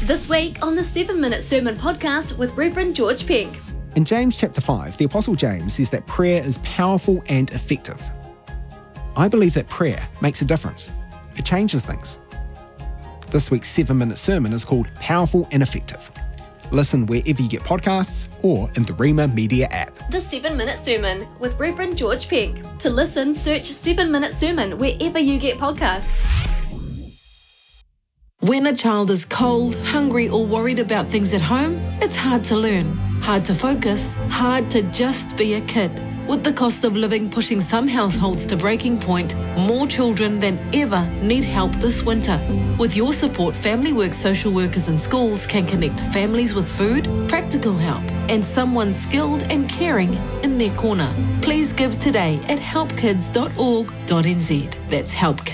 This week on the 7 Minute Sermon Podcast with Reverend George Peck. In James chapter 5, the Apostle James says that prayer is powerful and effective. I believe that prayer makes a difference. It changes things. This week's 7 Minute Sermon is called Powerful and Effective. Listen wherever you get podcasts or in the Rima Media app. The 7 Minute Sermon with Reverend George Peck. To listen, search 7 Minute Sermon wherever you get podcasts. When a child is cold, hungry, or worried about things at home, it's hard to learn, hard to focus, hard to just be a kid. With the cost of living pushing some households to breaking point, more children than ever need help this winter. With your support, Family Works social workers and schools can connect families with food, practical help, and someone skilled and caring in their corner. Please give today at helpkids.org.nz. That's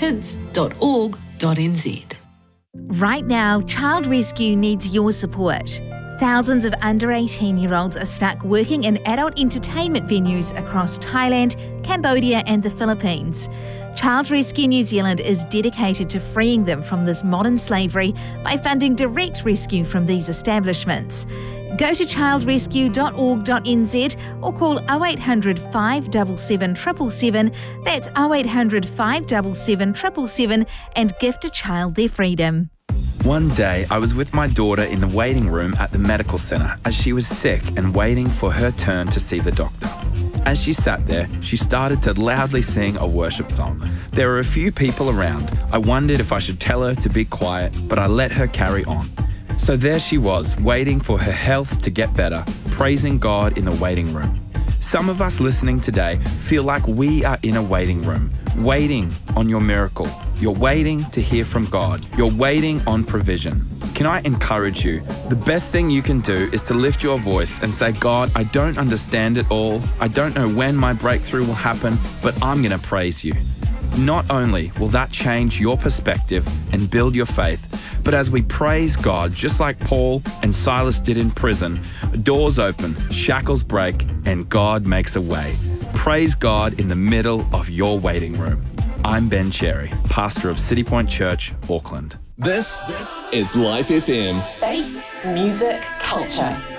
helpkids.org.nz. Right now, Child Rescue needs your support. Thousands of under 18-year-olds are stuck working in adult entertainment venues across Thailand, Cambodia and the Philippines. Child Rescue New Zealand is dedicated to freeing them from this modern slavery by funding direct rescue from these establishments. Go to childrescue.org.nz or call 0800 577 777, that's 0800 577 777, and gift a child their freedom. One day, I was with my daughter in the waiting room at the medical centre as she was sick and waiting for her turn to see the doctor. As she sat there, she started to loudly sing a worship song. There were a few people around. I wondered if I should tell her to be quiet, but I let her carry on. So there she was, waiting for her health to get better, praising God in the waiting room. Some of us listening today feel like we are in a waiting room, waiting on your miracle. You're waiting to hear from God. You're waiting on provision. Can I encourage you? The best thing you can do is to lift your voice and say, God, I don't understand it all. I don't know when my breakthrough will happen, but I'm going to praise you. Not only will that change your perspective and build your faith, but as we praise God, just like Paul and Silas did in prison, doors open, shackles break, and God makes a way. Praise God in the middle of your waiting room. I'm Ben Cherry, pastor of City Point Church, Auckland. This is Life FM. Faith, music, culture.